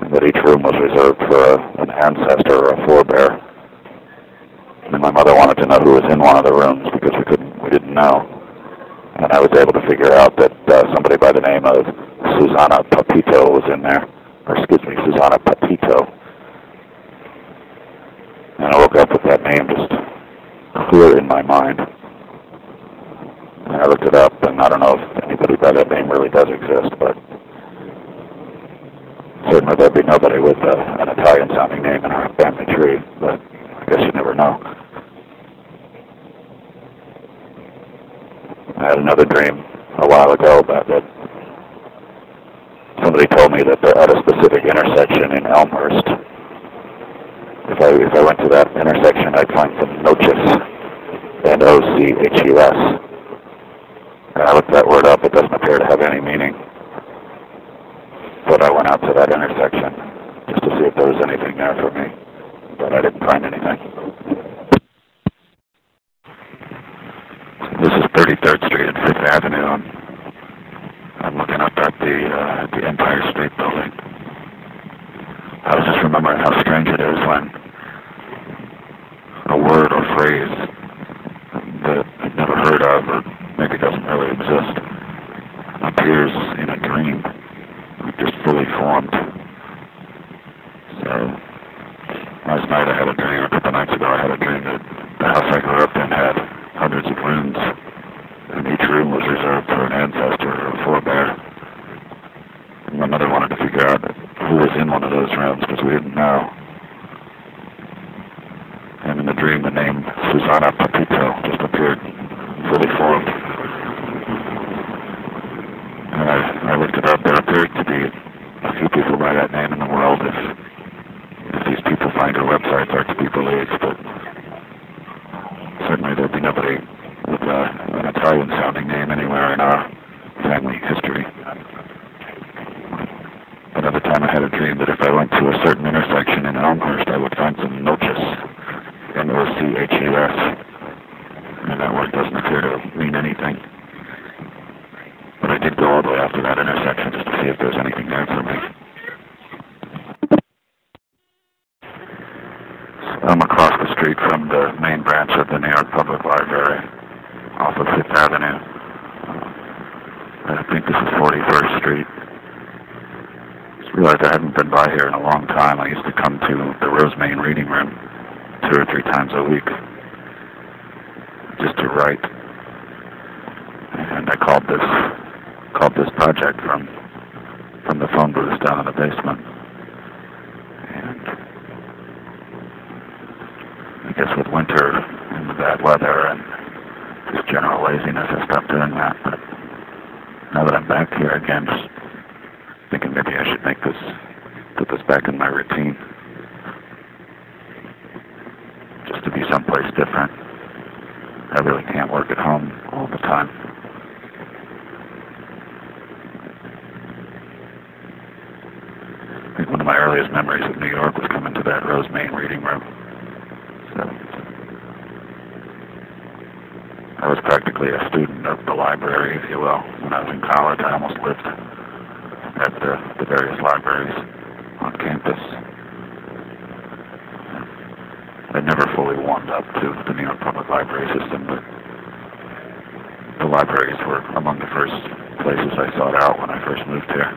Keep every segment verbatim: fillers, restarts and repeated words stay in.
that each room was reserved for a, an ancestor or a forebear. And my mother wanted to know who was in one of the rooms because we couldn't, we didn't know. And I was able to figure out that uh, somebody by the name of Susana Papito was in there. Or excuse me, Susana Papito. And I woke up with that name just clear in my mind. And I looked it up, and I don't know if anybody by that name really does exist, but certainly there'd be nobody with uh, an Italian-sounding name in our family tree, but I guess you never know. I had another dream a while ago about that. Somebody told me that they're at a specific intersection in Elmhurst. If I if I went to that intersection, I'd find some noches, N O C H U S. And I looked that word up. It doesn't appear to have any meaning. But I went out to that intersection just to see if there was anything there for me. But I didn't find anything. This is thirty-third Street and Fifth Avenue. I'm, I'm looking up at the, uh, at the Empire State Building. I was just remembering how strange it is when a word or phrase that I've never heard of or maybe doesn't really exist appears in a dream, just fully formed. So last night I had a dream, a couple nights ago I had a dream that the house I grew up in had hundreds of rooms, and each room was reserved for an ancestor or a forebear. And my mother wanted to figure out who was in one of those rooms because we didn't know. And in the dream, the name Susana Papito just appeared fully formed. And I, I looked it up. There appears to be a few people by that name in the world. If if these people find our websites are to be believed, but certainly there'd be nobody with uh, an Italian-sounding name anywhere in our family history. Another time I had a dream that if I went to a certain intersection in Elmhurst, I would find some noches, N O C H U S, and that word doesn't appear to mean anything. But I did go all the way after that intersection just to see if there was anything there for me. I'm across the street from the main branch of the New York Public Library, off of Fifth Avenue. I think this is forty-first Street. Just realized I hadn't been by here in a long time. I used to come to the Rosemain Reading Room two or three times a week just to write. And I called this called this project from from the phone booth down in the basement. And I guess with winter and the bad weather and just general laziness, I stopped doing that. But now that I'm back here again, just thinking maybe I should make this, put this back in my routine. Just to be someplace different. I really can't work at home all the time. I think one of my earliest memories of New York was coming to that Rosemain Reading Room. So I was practically a student of the library, if you will. When I was in college, I almost lived at the, the various libraries on campus. I never fully warmed up to the New York Public Library system, but the libraries were among the first places I sought out when I first moved here.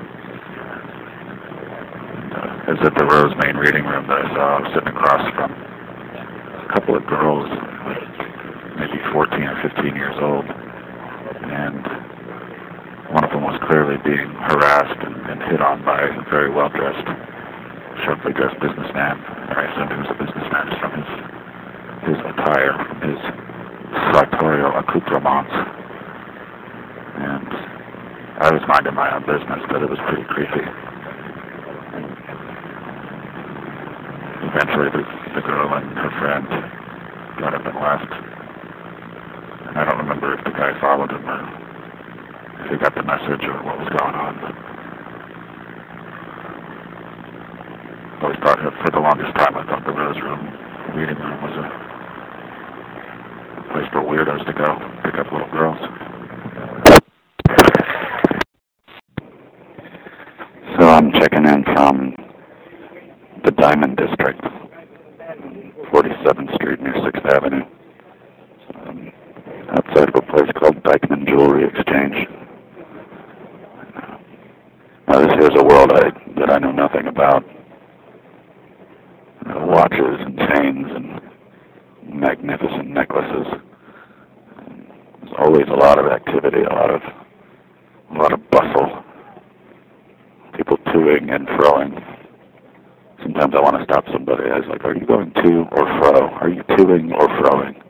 And, uh, it was at the Rosemain Reading Room that I saw. I was sitting across from a couple of girls, maybe fourteen or fifteen years old, and one of them was clearly being harassed and, and hit on by a very well-dressed, sharply dressed businessman. I assumed he was a businessman just from his, his attire, his sartorial accoutrements. And I was minding my own business, but it was pretty creepy. Eventually the, the girl and her friend got up and left. And I don't remember if the guy followed him or if he got the message or what was going on. But I always thought, for the longest time, I thought the Rose Room Reading Room was a place for weirdos to go pick up little girls. So I'm checking in from the Diamond District, forty-seventh Street near sixth Avenue, um, outside of a place called Dykeman Jewelry Exchange. Now this here's a world I, that I know nothing about. Uh, watches and chains and magnificent necklaces. There's always a lot of activity, a lot of a lot of bustle. People toing and froing. Sometimes I want to stop somebody. I was like, "Are you going to or fro? Are you toing or froing?"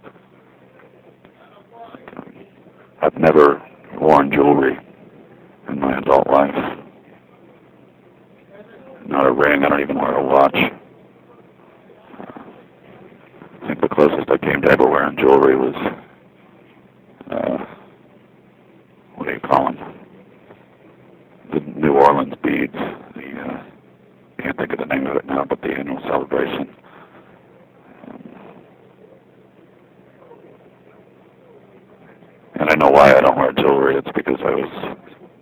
I've never worn jewelry in my adult life. Not a ring. I don't even wear a watch. I think the closest I came to ever wearing jewelry was, uh, what do you call them? The New Orleans beads. The, uh, I can't think of the name of it now, but the annual celebration. And I know why I don't wear jewelry. It's because I was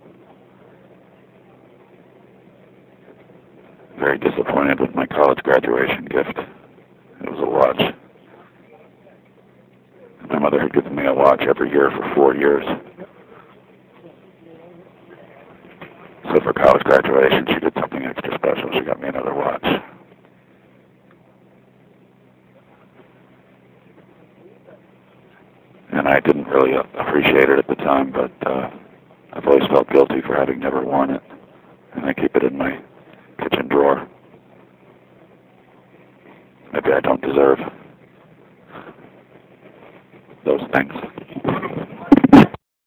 very disappointed with my college graduation gift. It was a watch. My mother had given me a watch every year for four years. So for college graduation, she did something extra special. She got me another watch. And I didn't really appreciate it at the time, but uh, I've always felt guilty for having never worn it. And I keep it in my kitchen drawer. Maybe I don't deserve those things.